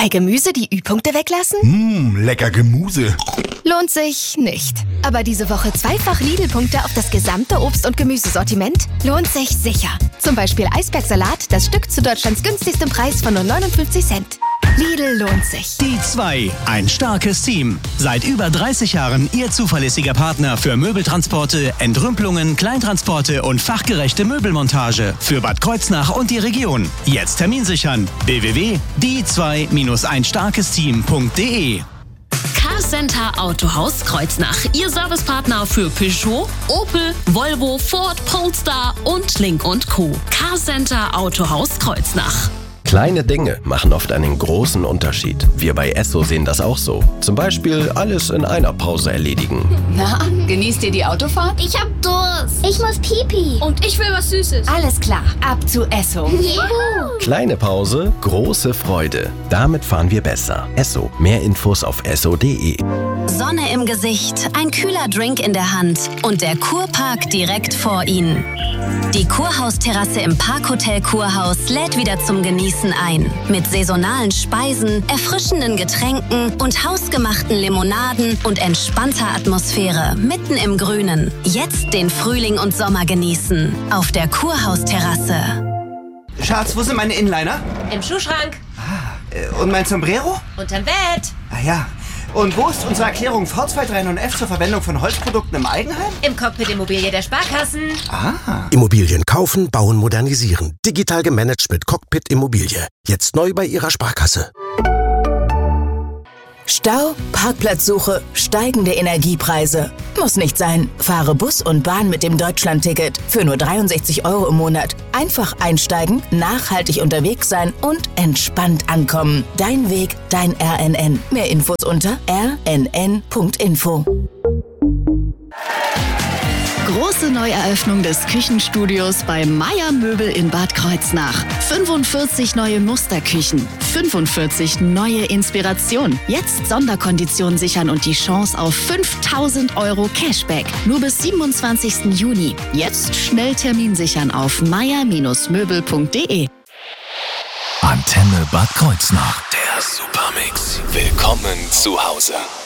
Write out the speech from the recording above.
Bei Gemüse die Ü-Punkte weglassen? Lecker Gemüse. Lohnt sich nicht. Aber diese Woche zweifach Lidl-Punkte auf das gesamte Obst- und Gemüsesortiment? Lohnt sich sicher. Zum Beispiel Eisbergsalat, das Stück zu Deutschlands günstigstem Preis von nur 59 Cent. Lidl lohnt sich. Die 2. Ein starkes Team. Seit über 30 Jahren Ihr zuverlässiger Partner für Möbeltransporte, Entrümpelungen, Kleintransporte und fachgerechte Möbelmontage für Bad Kreuznach und die Region. Jetzt Termin sichern. www.die2-einstarkesteam.de. Carcenter Autohaus Kreuznach. Ihr Servicepartner für Peugeot, Opel, Volvo, Ford, Polestar und Lynk & Co. Carcenter Autohaus Kreuznach. Kleine Dinge machen oft einen großen Unterschied. Wir bei Esso sehen das auch so. Zum Beispiel alles in einer Pause erledigen. Na, genießt ihr die Autofahrt? Ich hab Durst. Ich muss Pipi. Und ich will was Süßes. Alles klar, ab zu Esso. Juhu. Kleine Pause, große Freude. Damit fahren wir besser. Esso. Mehr Infos auf esso.de. Sonne im Gesicht, ein kühler Drink in der Hand und der Kurpark direkt vor Ihnen. Die Kurhausterrasse im Parkhotel Kurhaus lädt wieder zum Genießen ein. Mit saisonalen Speisen, erfrischenden Getränken und hausgemachten Limonaden und entspannter Atmosphäre mitten im Grünen. Jetzt den Frühling und Sommer genießen. Auf der Kurhausterrasse. Schatz, wo sind meine Inliner? Im Schuhschrank. Und mein Sombrero? Unterm Bett. Ah ja. Und wo ist unsere Erklärung V239F zur Verwendung von Holzprodukten im Eigenheim? Im Cockpit Immobilie der Sparkassen. Ah. Immobilien kaufen, bauen, modernisieren. Digital gemanagt mit Cockpit Immobilie. Jetzt neu bei Ihrer Sparkasse. Stau, Parkplatzsuche, steigende Energiepreise. Muss nicht sein. Fahre Bus und Bahn mit dem Deutschlandticket für nur 63 € im Monat. Einfach einsteigen, nachhaltig unterwegs sein und entspannt ankommen. Dein Weg, dein RNN. Mehr Infos unter rnn.info. Große Neueröffnung des Küchenstudios bei Meier Möbel in Bad Kreuznach. 45 neue Musterküchen, 45 neue Inspirationen. Jetzt Sonderkonditionen sichern und die Chance auf 5.000 € Cashback. Nur bis 27. Juni. Jetzt schnell Termin sichern auf meier-möbel.de. Antenne Bad Kreuznach. Der Supermix. Willkommen zu Hause.